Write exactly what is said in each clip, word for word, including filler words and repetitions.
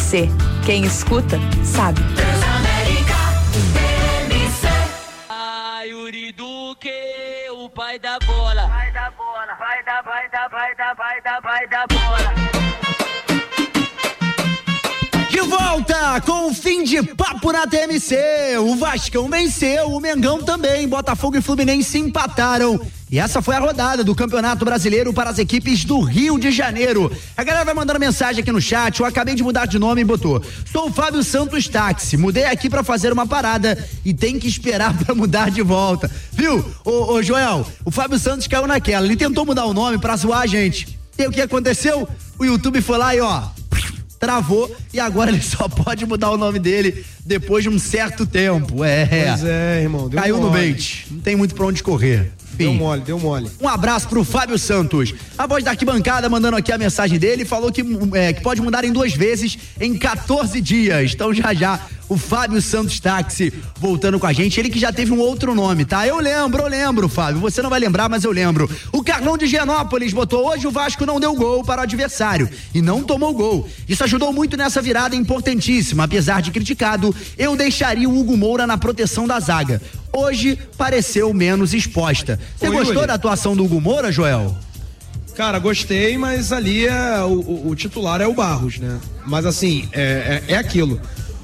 C. Quem escuta, sabe. Transamérica T M C. Ah, Yuri Duque, o pai da bola. Vai da bola, vai da, vai da, vai da, vai da, vai da bola. De volta com o fim de papo na T M C. O Vascão venceu, o Mengão também. Botafogo e Fluminense empataram. E essa foi a rodada do Campeonato Brasileiro para as equipes do Rio de Janeiro. A galera vai mandando mensagem aqui no chat. Eu acabei de mudar de nome e botou: sou o Fábio Santos Táxi. Mudei aqui para fazer uma parada e tem que esperar para mudar de volta. Viu? Ô, ô Joel, o Fábio Santos caiu naquela. Ele tentou mudar o nome para zoar a gente. E o que aconteceu? O YouTube foi lá e ó, travou, e agora ele só pode mudar o nome dele depois de um certo tempo. É. Pois é, irmão. Deu Caiu mole. no bait. Não tem muito pra onde correr. Enfim. Deu mole, deu mole. Um abraço pro Fábio Santos. A voz da arquibancada mandando aqui a mensagem dele, falou que, é, que pode mudar em duas vezes em quatorze dias. Então já já o Fábio Santos Táxi voltando com a gente. Ele que já teve um outro nome, tá? Eu lembro, eu lembro, Fábio. Você não vai lembrar, mas eu lembro. O Carlão de Genópolis botou: hoje o Vasco não deu gol para o adversário e não tomou gol. Isso ajudou muito nessa virada importantíssima. Apesar de criticado, eu deixaria o Hugo Moura na proteção da zaga. Hoje pareceu menos exposta. Você Ô, gostou Yuri, da atuação do Hugo Moura, Joel? Cara, gostei, mas ali é o, o, o titular é o Barros, né? Mas assim, é, é, é aquilo.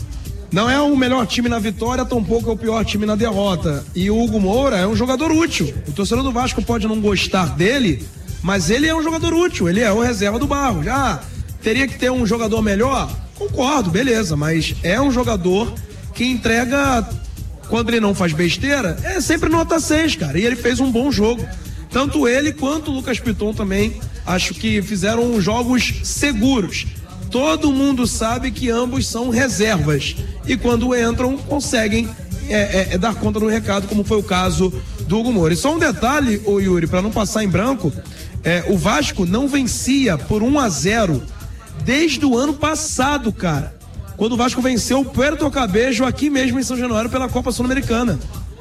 Não é o melhor time na vitória, tampouco é o pior time na derrota. E o Hugo Moura é um jogador útil. O torcedor do Vasco pode não gostar dele, mas ele é um jogador útil. Ele é o reserva do Barros. Ah, teria que ter um jogador melhor? Concordo, beleza. Mas é um jogador que entrega, quando ele não faz besteira, é sempre nota seis, cara. E ele fez um bom jogo. Tanto ele quanto o Lucas Piton também, acho que fizeram jogos seguros. Todo mundo sabe que ambos são reservas e quando entram conseguem é, é, é dar conta do recado, como foi o caso do Hugo Moura. E só um detalhe, ô Yuri, para não passar em branco, é, o Vasco não vencia por um a zero desde o ano passado, cara, quando o Vasco venceu o Puerto Cabello aqui mesmo em São Januário pela Copa Sul-Americana.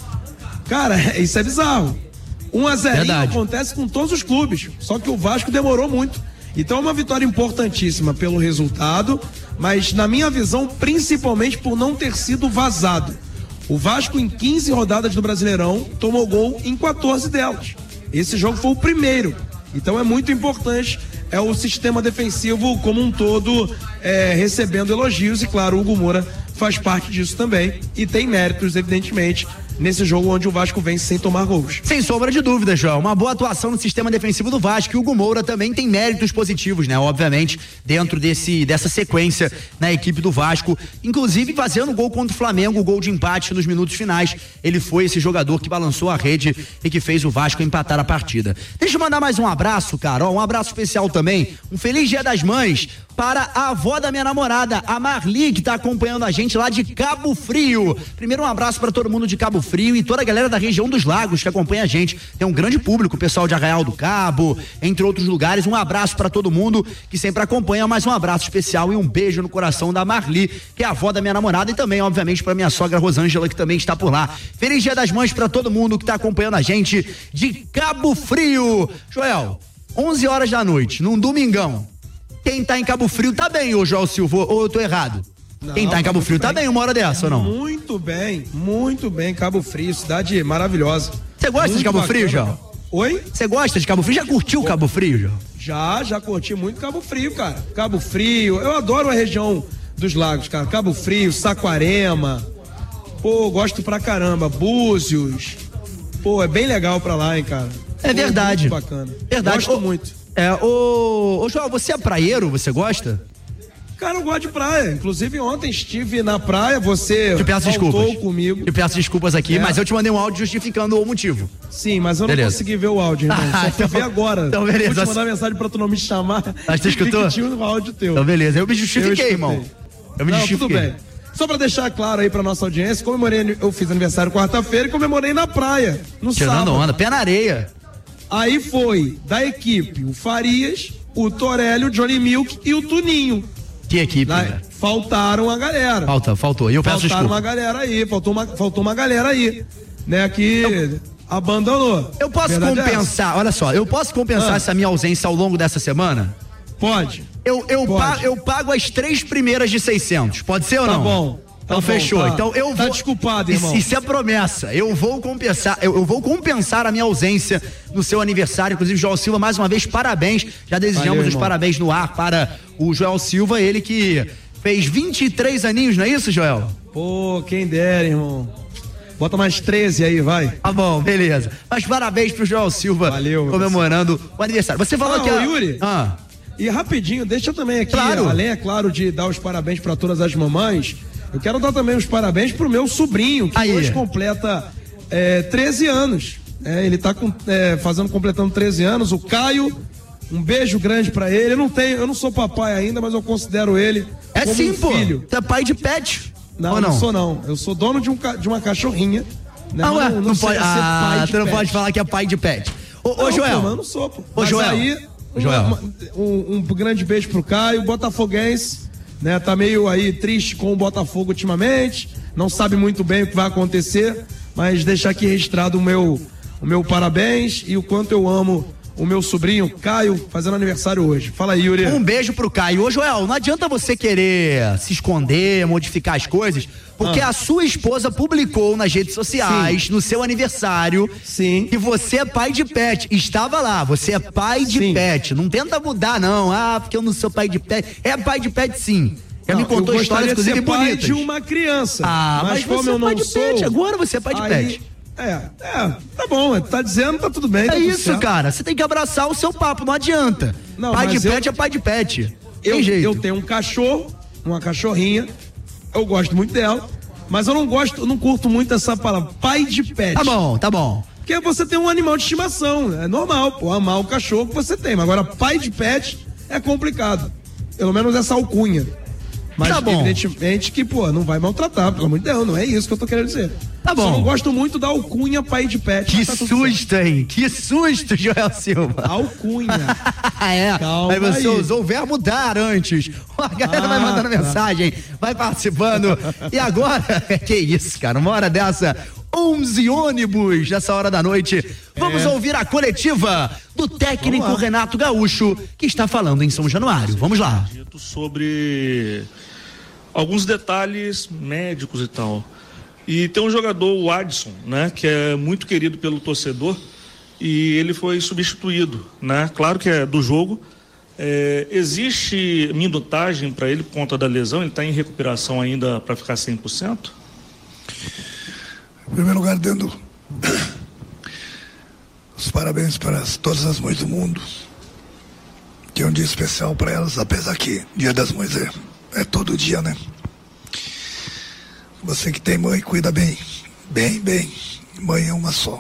Cara, isso é bizarro. um a zero acontece com todos os clubes, só que o Vasco demorou muito. Então é uma vitória importantíssima pelo resultado, mas na minha visão, principalmente por não ter sido vazado. O Vasco em quinze rodadas do Brasileirão tomou gol em quatorze delas. Esse jogo foi o primeiro. Então é muito importante, é o sistema defensivo como um todo é, recebendo elogios e claro, o Hugo Moura faz parte disso também e tem méritos, evidentemente, nesse jogo onde o Vasco vence sem tomar gols. Sem sombra de dúvida, João. Uma boa atuação no sistema defensivo do Vasco. E o Hugo Moura também tem méritos positivos, né? Obviamente, dentro desse, dessa sequência na equipe do Vasco. Inclusive, fazendo gol contra o Flamengo, gol de empate nos minutos finais. Ele foi esse jogador que balançou a rede e que fez o Vasco empatar a partida. Deixa eu mandar mais um abraço, cara. Ó, um abraço especial também. Um feliz Dia das Mães para a avó da minha namorada, a Marli, que tá acompanhando a gente lá de Cabo Frio. Primeiro, um abraço para todo mundo de Cabo Frio e toda a galera da região dos Lagos que acompanha a gente. Tem um grande público, o pessoal de Arraial do Cabo, entre outros lugares. Um abraço para todo mundo que sempre acompanha, mais um abraço especial e um beijo no coração da Marli, que é a avó da minha namorada, e também, obviamente, para minha sogra Rosângela, que também está por lá. Feliz Dia das Mães para todo mundo que tá acompanhando a gente de Cabo Frio. Joel, onze horas da noite, num domingão. Quem tá em Cabo Frio tá bem, ô Joel Silva, ou eu tô errado? Não, Quem tá em Cabo Frio bem. Tá bem uma hora dessa, ou não? Muito bem, muito bem, Cabo Frio, cidade maravilhosa. Você gosta muito de Cabo bacana. Frio, Joel? Oi? Você gosta de Cabo Frio? Já curtiu Pô, Cabo Frio, Joel? Já, já curti muito Cabo Frio, cara. Cabo Frio, eu adoro a região dos lagos, cara. Cabo Frio, Saquarema, pô, gosto pra caramba, Búzios, pô, é bem legal pra lá, hein, cara. É pô, verdade. É muito bacana. Verdade. Gosto ô, muito. É, ô, ô Joel, você é praieiro, você gosta? Cara, eu gosto de praia. Inclusive, ontem estive na praia, você te peço desculpas. comigo. Te peço desculpas aqui, é. mas eu te mandei um áudio justificando o motivo. Sim, mas eu beleza. não consegui ver o áudio, então. Ah, Só então, fui ver agora. Então, beleza. Vou te mandar mensagem pra tu não me chamar. Mas você escutou? Tinha um áudio teu. Então, beleza. Eu me justifiquei, eu irmão. Eu me não, justifiquei. Tudo bem. Só pra deixar claro aí pra nossa audiência, comemorei, eu fiz aniversário quarta-feira e comemorei na praia, no Tirando sábado. onda, pé na areia. Aí foi da equipe o Farias, o Torélio, o Johnny Milk e o Tuninho. Que equipe, Na, né? Faltaram a galera. Falta, faltou. E eu peço Faltaram desculpa. uma galera aí, faltou uma, faltou uma galera aí, né, que eu, abandonou. Eu posso Verdade compensar, é olha só, eu posso compensar ah. essa minha ausência ao longo dessa semana? Pode. Eu, eu, pago, eu pago as três primeiras de seiscentos. Pode ser ou Tá não? bom. Então Tá bom, fechou. tá. Então eu Tá vou. desculpado, irmão. Isso, isso é promessa. Eu vou compensar, eu, eu vou compensar a minha ausência no seu aniversário. Inclusive, Joel Silva, mais uma vez, parabéns. Já desejamos Valeu, os irmão. parabéns no ar para o Joel Silva, ele que fez vinte e três aninhos, não é isso, Joel? Pô, quem dera, irmão. Bota mais treze aí, vai. Tá bom, beleza. Mas parabéns pro Joel Silva. Valeu, meu comemorando o aniversário. Você falou Ah, que ô, a... Yuri. Ah. E rapidinho, deixa eu também aqui, Claro. além, é claro, de dar os parabéns para todas as mamães, eu quero dar também os parabéns pro meu sobrinho, que Aí. hoje completa é, treze anos. É, ele tá com, é, fazendo, completando treze anos, o Caio. Um beijo grande pra ele. Eu não tenho, eu não sou papai ainda, mas eu considero ele É como sim, um pô. filho. Você é pai de pet. Não, ou não? não sou não. Eu sou dono de, um, ca- de uma cachorrinha. Né? Ah, Mas ué, não, não, não sei pode. ser Ah, pai de tu não pet. pode falar que é pai de pet. Ô, ô Não, Joel. pô, mas eu não sou, pô. Ô, Mas Joel. aí, um, Joel. uma- um, um grande beijo pro Caio, botafoguense, né? Tá meio aí triste com o Botafogo ultimamente, não sabe muito bem o que vai acontecer, mas deixar aqui registrado o meu, o meu parabéns e o quanto eu amo o meu sobrinho Caio, fazendo aniversário hoje. Fala aí, Yuri. Um beijo pro Caio. Ô, Joel, não adianta você querer se esconder, modificar as coisas, porque Ah. a sua esposa publicou nas redes sociais, Sim. no seu aniversário, Sim. que você é pai de pet. Estava lá, você é pai de Sim. pet. Não tenta mudar, não. Ah, porque eu não sou pai de pet. É pai de pet, sim. Já Não, me contou eu histórias, gostaria de inclusive, ser pai bonitas. de uma criança. Ah, mas, como você eu é pai não de pet. sou, Agora você é pai de aí, pet. É, é, tá bom, tá dizendo, tá tudo bem. tá É tudo isso, certo. cara. Você tem que abraçar o seu papo, não adianta. Não, pai de mas eu- pet é pai de pet. Eu, Tem jeito. eu tenho um cachorro, uma cachorrinha, eu gosto muito dela, mas eu não gosto, eu não curto muito essa palavra, pai de pet. Tá bom, tá bom. Porque você tem um animal de estimação, é normal, pô, amar o cachorro que você tem, mas agora pai de pet é complicado. Pelo menos essa alcunha. Mas Tá bom. evidentemente que, pô, não vai maltratar, pelo amor de Deus, não é isso que eu tô querendo dizer. Tá bom. Só não gosto muito da alcunha pai de pet. Que mas tá tudo certo. susto, hein? Que susto, Joel Silva. Alcunha. é, Calma aí você aí. usou o verbo dar antes. A galera Ah, vai mandando tá. mensagem, vai participando. E agora, que isso, cara, uma hora dessa, onze ônibus nessa hora da noite. Vamos É. ouvir a coletiva do técnico Vamos lá. Renato Gaúcho, que está falando em São Januário. Vamos lá. Dito sobre alguns detalhes médicos e tal. E tem um jogador, o Adson, né, que é muito querido pelo torcedor, e ele foi substituído, né? Claro que é do jogo. É, existe minutagem para ele por conta da lesão? Ele está em recuperação ainda para ficar cem por cento? Em primeiro lugar, dando os parabéns para as- todas as mães do mundo, que é um dia especial para elas, apesar que Dia das Mães é, é todo dia, né? Você que tem mãe, cuida bem, bem, bem. Mãe é uma só.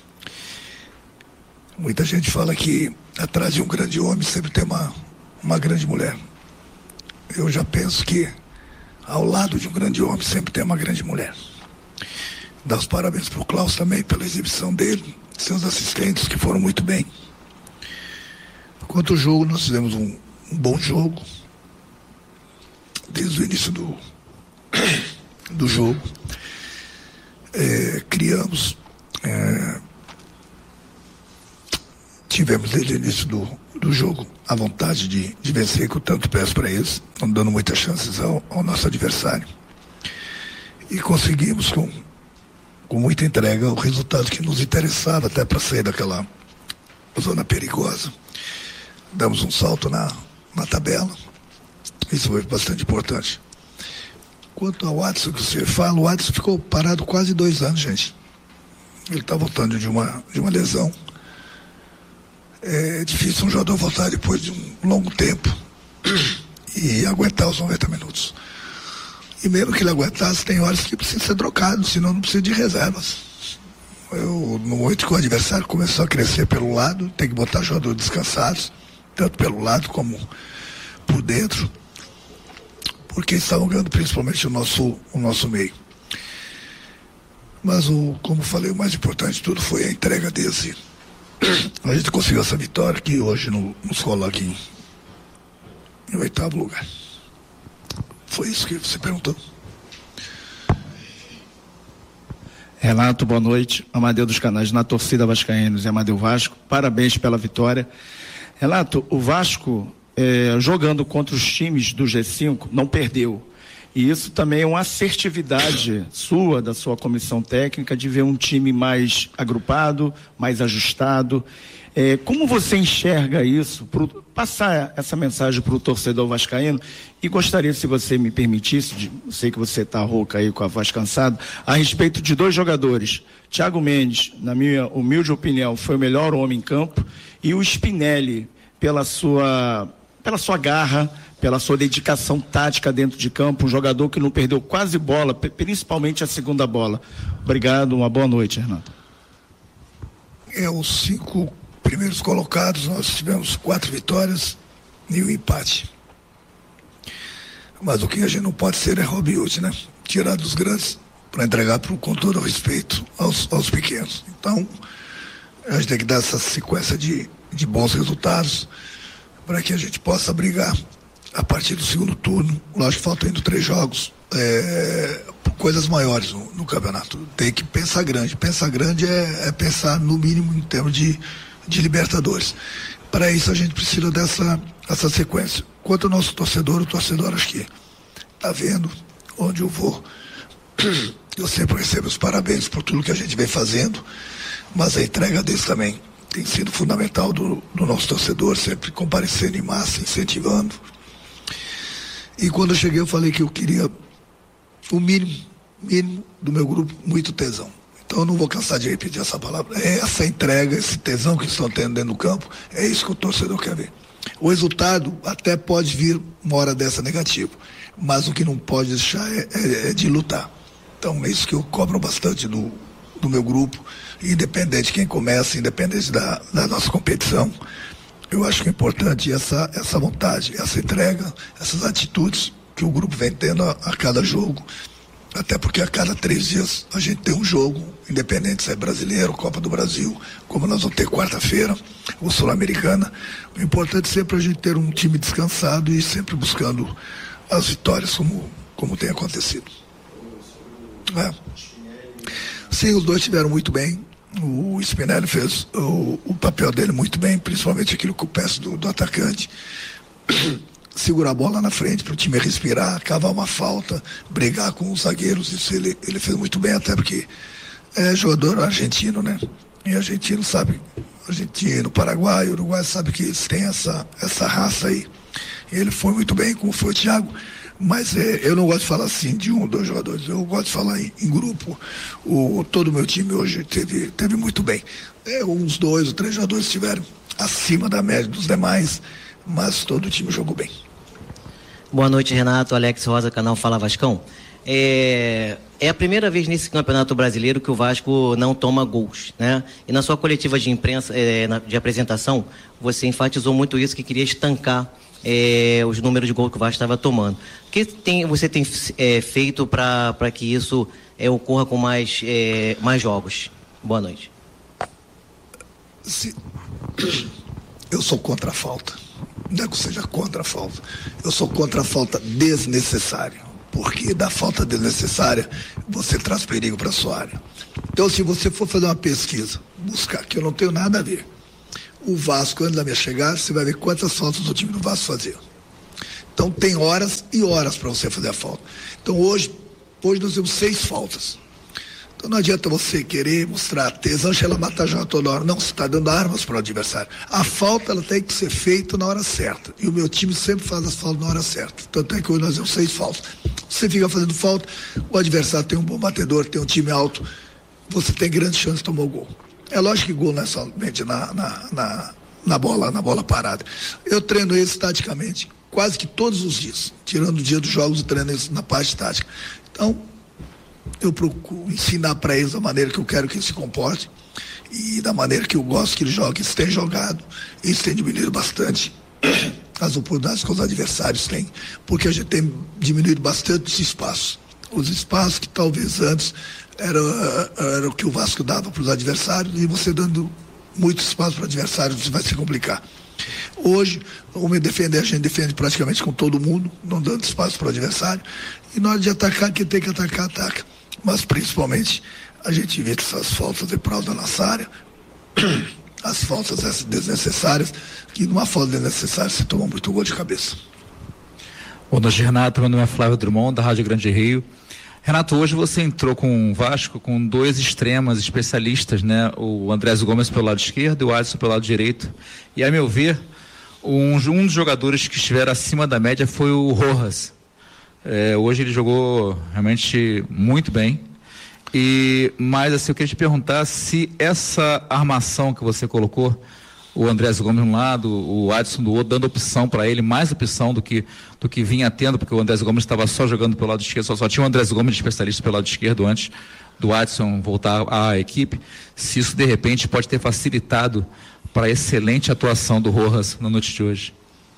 Muita gente fala que atrás de um grande homem sempre tem uma, uma grande mulher. Eu já penso que ao lado de um grande homem sempre tem uma grande mulher. Dar os parabéns para o Klaus também pela exibição dele, seus assistentes que foram muito bem. Quanto ao jogo, nós fizemos um, um bom jogo. Desde o início do, do jogo. É, criamos. É, tivemos desde o início do, do jogo a vontade de, de vencer, que eu tanto peço para eles, não dando muitas chances ao, ao nosso adversário. E conseguimos com, com muita entrega o resultado que nos interessava até para sair daquela zona perigosa. Damos um salto na, na tabela. Isso foi bastante importante. Quanto ao Adson que você fala, o Adson ficou parado quase dois anos, gente. Ele está voltando de uma, de uma lesão. É difícil um jogador voltar depois de um longo tempo e aguentar os noventa minutos. E mesmo que ele aguentasse, tem horas que precisa ser trocado, senão não precisa de reservas. Eu, no momento que o adversário começou a crescer pelo lado, tem que botar jogadores descansados, tanto pelo lado como por dentro, porque estavam ganhando principalmente o nosso, o nosso meio. Mas, o, como falei, o mais importante de tudo foi a entrega desse. A gente conseguiu essa vitória que hoje no, nos coloca em, em oitavo lugar. Foi isso que você perguntou. Renato, boa noite. Amadeu dos Canais, na torcida vascaínos e Amadeu Vasco. Parabéns pela vitória. Renato, o Vasco é, jogando contra os times do G cinco, não perdeu. E isso também é uma assertividade sua, da sua comissão técnica, de ver um time mais agrupado, mais ajustado. É, como você enxerga isso, pro, passar essa mensagem para o torcedor vascaíno? E gostaria, se você me permitisse, de, eu sei que você está rouca aí com a voz cansada, a respeito de dois jogadores. Thiago Mendes, na minha humilde opinião, foi o melhor homem em campo, e o Spinelli, pela sua, pela sua garra, pela sua dedicação tática dentro de campo, um jogador que não perdeu quase bola, principalmente a segunda bola. Obrigado, uma boa noite, Renato. É, os cinco primeiros colocados, nós tivemos quatro vitórias e um empate. Mas o que a gente não pode ser é Robin Hood, né? Tirar dos grandes para entregar pro, com todo o respeito aos, aos pequenos. Então, a gente tem que dar essa sequência de, de bons resultados para que a gente possa brigar a partir do segundo turno. Lógico que faltam ainda três jogos, é, por coisas maiores no, no campeonato. Tem que pensar grande. Pensar grande é, é pensar no mínimo em termos de, de Libertadores. Para isso a gente precisa dessa essa sequência. Quanto ao nosso torcedor, o torcedor acho que está vendo onde eu vou. Eu sempre recebo os parabéns por tudo que a gente vem fazendo, mas a entrega deles também tem sido fundamental do, do nosso torcedor, sempre comparecendo em massa, incentivando. E quando eu cheguei eu falei que eu queria o mínimo, mínimo do meu grupo, muito tesão. Então eu não vou cansar de repetir essa palavra. É essa entrega, esse tesão que estão tendo dentro do campo, é isso que o torcedor quer ver. O resultado até pode vir uma hora dessa negativo, mas o que não pode deixar é, é, é de lutar. Então é isso que eu cobro bastante do, do meu grupo, independente de quem começa, independente da, da nossa competição. Eu acho que é importante essa, essa vontade, essa entrega, essas atitudes que o grupo vem tendo a, a cada jogo, até porque a cada três dias a gente tem um jogo, independente se é brasileiro, Copa do Brasil, como nós vamos ter quarta-feira, ou Sul-Americana. O importante é sempre a gente ter um time descansado e sempre buscando as vitórias como, como tem acontecido. É. Sim, os dois estiveram muito bem. O Spinelli fez o, o papel dele muito bem, principalmente aquilo que eu peço do, do atacante. Segurar a bola na frente para o time respirar, cavar uma falta, brigar com os zagueiros. Isso ele, ele fez muito bem, até porque é jogador argentino, né? E argentino sabe, argentino, Paraguai, Uruguai, sabe que eles têm essa, essa raça aí. E ele foi muito bem, como foi o Thiago. Mas é, eu não gosto de falar assim de um ou dois jogadores, eu gosto de falar em, em grupo. O, todo o meu time hoje teve, teve muito bem. É, uns dois ou três jogadores estiveram acima da média dos demais, mas todo o time jogou bem. Boa noite, Renato. Alex Rosa, canal Fala Vascão. É, é a primeira vez nesse Campeonato Brasileiro que o Vasco não toma gols, né? E na sua coletiva de imprensa, é, na, de apresentação, você enfatizou muito isso, que queria estancar É, os números de gol que o Vasco estava tomando. O que tem, você tem é, feito para que isso é, ocorra com mais, é, mais jogos? Boa noite. Se... Eu sou contra a falta. Não é que eu seja contra a falta. Eu sou contra a falta desnecessária. Porque da falta desnecessária você traz perigo para a sua área. Então, se você for fazer uma pesquisa, buscar, que eu não tenho nada a ver, o Vasco, antes da minha chegada, você vai ver quantas faltas o time do Vasco fazia. Então tem horas e horas para você fazer a falta. Então hoje, hoje nós temos seis faltas. Então não adianta você querer mostrar tesão, ela mata já toda hora. Não, você está dando armas para o adversário. A falta ela tem que ser feita na hora certa. E o meu time sempre faz as faltas na hora certa. Tanto é que hoje nós temos seis faltas. Você fica fazendo falta, o adversário tem um bom batedor, tem um time alto, você tem grande chance de tomar o gol. É lógico que gol não é somente na, na, na, na, bola, na bola parada. Eu treino isso taticamente, quase que todos os dias. Tirando o dia dos jogos, eu treino isso na parte tática. Então, eu procuro ensinar para eles da maneira que eu quero que eles se comportem e da maneira que eu gosto que eles joguem. Eles têm jogado, eles têm diminuído bastante as oportunidades que os adversários têm, porque a gente tem diminuído bastante os espaços. Os espaços que talvez antes Era, era o que o Vasco dava para os adversários, e você dando muito espaço para o adversário, você vai se complicar. Hoje, vamos defender, a gente defende praticamente com todo mundo, não dando espaço para o adversário, e na hora de atacar, quem tem que atacar, ataca. Mas principalmente, a gente evita essas faltas de prol da nossa área, as faltas desnecessárias, que numa falta desnecessária se toma muito gol de cabeça. Boa noite, Renato. Meu nome é Flávio Drummond, da Rádio Grande Rio. Renato, hoje você entrou com o Vasco com dois extremas especialistas, né? O Andrés Gomes pelo lado esquerdo e o Adson pelo lado direito. E, a meu ver, um, um dos jogadores que estiveram acima da média foi o Rojas. É, hoje ele jogou realmente muito bem. E, mas assim, eu queria te perguntar se essa armação que você colocou, o Andrés Gomes de um lado, o Adson do outro, dando opção para ele, mais opção do que, do que vinha tendo, porque o Andrés Gomes estava só jogando pelo lado esquerdo, só, só tinha o Andrés Gomes de especialista pelo lado esquerdo antes do Adson voltar à equipe, se isso de repente pode ter facilitado para a excelente atuação do Rojas na noite de hoje.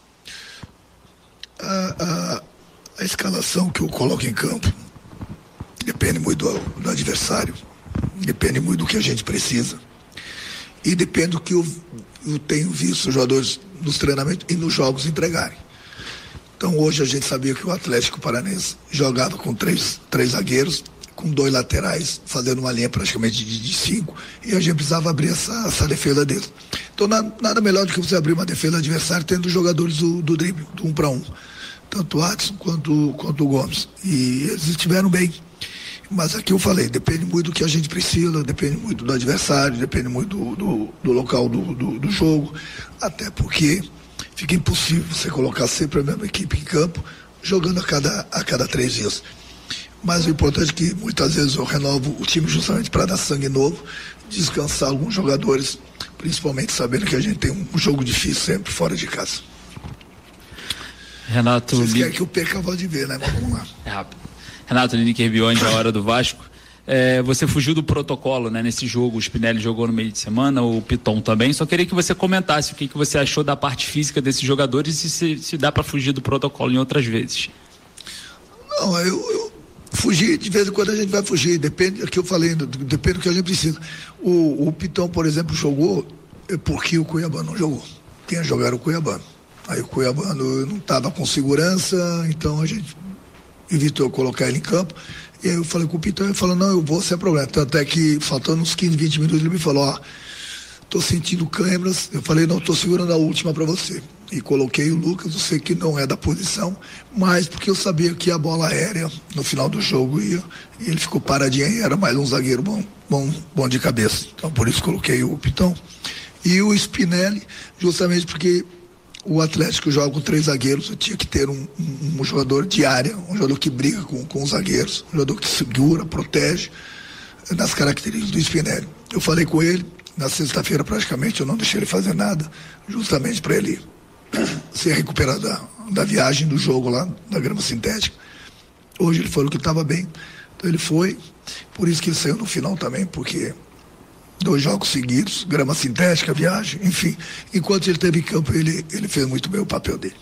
A, a, a escalação que eu coloco em campo depende muito do, do adversário, depende muito do que a gente precisa e depende do que eu, eu tenho visto os jogadores nos treinamentos e nos jogos entregarem. Então hoje a gente sabia que o Atlético Paranaense jogava com três, três zagueiros, com dois laterais, fazendo uma linha praticamente de, de cinco, e a gente precisava abrir essa, essa defesa deles. Então nada, nada melhor do que você abrir uma defesa adversária tendo os jogadores do, do drible, do um para um, tanto o Adson quanto, quanto o Gomes, e eles estiveram bem. Mas aqui eu falei, depende muito do que a gente precisa, depende muito do adversário, depende muito do, do, do local do, do, do jogo, até porque fica impossível você colocar sempre a mesma equipe em campo, jogando a cada, a cada três dias. Mas o importante é que muitas vezes eu renovo o time justamente para dar sangue novo, descansar alguns jogadores, principalmente sabendo que a gente tem um jogo difícil sempre fora de casa. Renato... Vocês querem que eu perca a voz de ver, né? Mas vamos lá. É rápido. Renato Lineker Biondi, a hora do Vasco. É, você fugiu do protocolo, né, nesse jogo. O Spinelli jogou no meio de semana, o Piton também. Só queria que você comentasse o que, que você achou da parte física desses jogadores e se, se dá para fugir do protocolo em outras vezes. Não, eu, eu fugi, de vez em quando a gente vai fugir, depende do que eu falei, depende do que a gente precisa. O, o Piton, por exemplo, jogou porque o Cuiabano não jogou. Quem ia jogar era o Cuiabano. Aí o Cuiabano não estava com segurança, então a gente evitou colocar ele em campo. E aí eu falei com o Piton, ele falou, não, eu vou sem problema. Tanto é que faltando uns quinze, vinte minutos, ele me falou, ó, tô sentindo câimbras. Eu falei, não, tô segurando a última para você. E coloquei o Lucas, eu sei que não é da posição, mas porque eu sabia que a bola aérea no final do jogo ia, e ele ficou paradinho e era mais um zagueiro bom, bom, bom de cabeça. Então por isso coloquei o Piton. E o Spinelli, justamente porque o Atlético joga com três zagueiros, eu tinha que ter um, um, um jogador de área, um jogador que briga com, com os zagueiros, um jogador que segura, protege, nas características do Spinelli. Eu falei com ele, na sexta-feira praticamente, eu não deixei ele fazer nada, justamente para ele se recuperar da, da viagem do jogo lá, da grama sintética. Hoje ele falou que estava bem, então ele foi, por isso que ele saiu no final também, porque dois jogos seguidos, grama sintética, viagem, enfim. Enquanto ele esteve em campo, ele, ele fez muito bem o papel dele.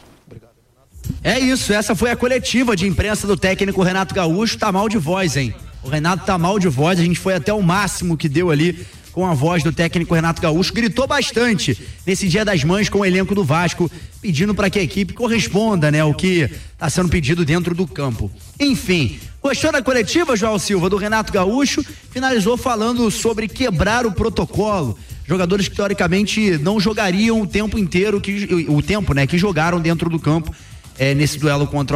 É isso, essa foi a coletiva de imprensa do técnico Renato Gaúcho. Tá mal de voz, hein? O Renato tá mal de voz, a gente foi até o máximo que deu ali com a voz do técnico Renato Gaúcho. Gritou bastante nesse Dia das Mães com o elenco do Vasco, pedindo para que a equipe corresponda, né, o que está sendo pedido dentro do campo. Enfim, gostou da coletiva, João Silva, do Renato Gaúcho? Finalizou falando sobre quebrar o protocolo. Jogadores que teoricamente não jogariam o tempo inteiro, que, o tempo, né, que jogaram dentro do campo é, nesse duelo contra o